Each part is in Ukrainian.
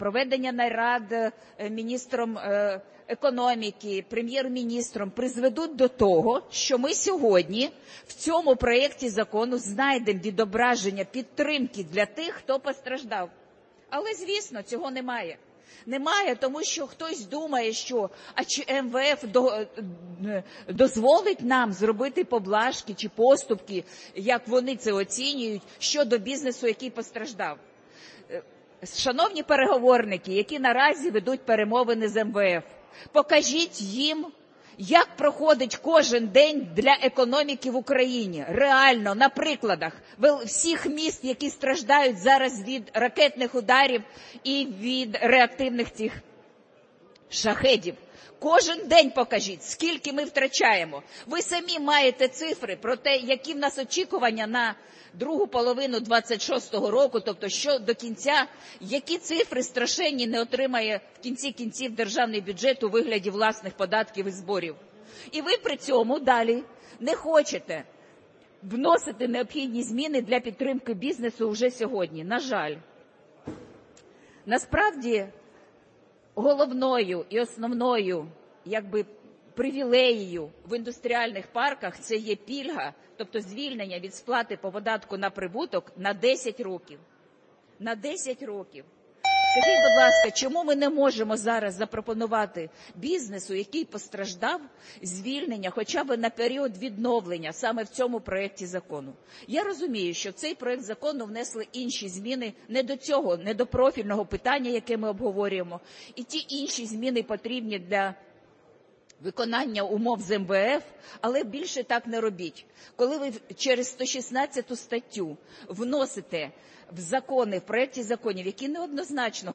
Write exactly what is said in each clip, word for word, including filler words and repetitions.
проведення нарад міністром економіки, прем'єр-міністром призведуть до того, що ми сьогодні в цьому проєкті закону знайдемо відображення підтримки для тих, хто постраждав. Але, звісно, цього немає. Немає, тому що хтось думає, що а чи ем ве еф до, дозволить нам зробити поблажки чи поступки, як вони це оцінюють, щодо бізнесу, який постраждав. Шановні переговорники, які наразі ведуть перемовини з ем ве еф, покажіть їм, як проходить кожен день для економіки в Україні. Реально, на прикладах всіх міст, які страждають зараз від ракетних ударів і від реактивних цих шахедів. Кожен день покажіть, скільки ми втрачаємо. Ви самі маєте цифри про те, які в нас очікування на другу половину двадцять шостого року, тобто що до кінця, які цифри страшенні не отримає в кінці кінців державний бюджет у вигляді власних податків і зборів. І ви при цьому далі не хочете вносити необхідні зміни для підтримки бізнесу вже сьогодні. На жаль. Насправді, головною і основною, якби, привілеєю в індустріальних парках це є пільга, тобто звільнення від сплати по податку на прибуток на десять років. На десять років. Скажіть, будь ласка, чому ми не можемо зараз запропонувати бізнесу, який постраждав, звільнення хоча б на період відновлення саме в цьому проєкті закону? Я розумію, що в цей проєкт закону внесли інші зміни не до цього, не до профільного питання, яке ми обговорюємо. І ті інші зміни потрібні для виконання умов з ем ве еф, але більше так не робіть. Коли ви через сто шістнадцяту статтю вносите в закони, в проєкті законів, які неоднозначно...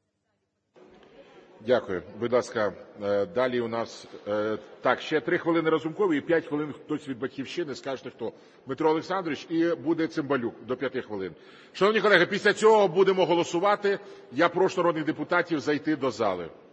Дякую. Будь ласка, далі у нас... Так, ще три хвилини Разумкові і п'ять хвилин хтось від «Батьківщини», скажете хто. Дмитро Олександрович, і буде Цимбалюк до п'яти хвилин. Шановні колеги, після цього будемо голосувати. Я прошу народних депутатів зайти до зали.